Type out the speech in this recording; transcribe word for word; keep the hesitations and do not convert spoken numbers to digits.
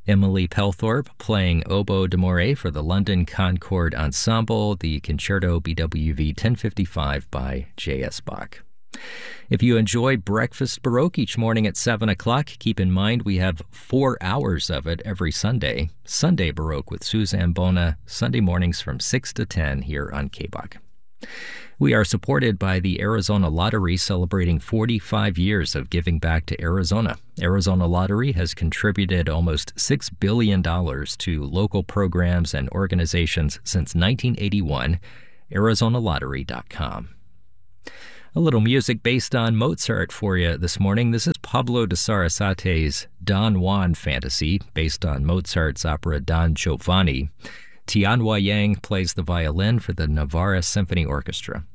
Emily Pelthorpe playing oboe d'amore for the London Concord Ensemble, the Concerto B W V ten fifty-five by J S. Bach. If you enjoy Breakfast Baroque each morning at seven o'clock, keep in mind we have four hours of it every Sunday. Sunday Baroque with Suzanne Bona, Sunday mornings from six to ten here on K B O C. We are supported by the Arizona Lottery, celebrating forty-five years of giving back to Arizona. Arizona Lottery has contributed almost six billion dollars to local programs and organizations since nineteen eighty-one. Arizona Lottery dot com. A little music based on Mozart for you this morning. This is Pablo de Sarasate's Don Juan Fantasy, based on Mozart's opera Don Giovanni. Tianhua Yang plays the violin for the Navarra Symphony Orchestra.